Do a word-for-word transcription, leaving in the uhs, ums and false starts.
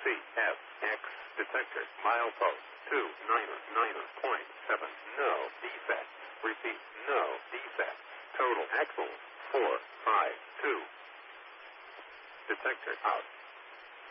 C F X detector milepost two nine nine point seven. No defect. Repeat, no defect. Total axle four five two. Detector out.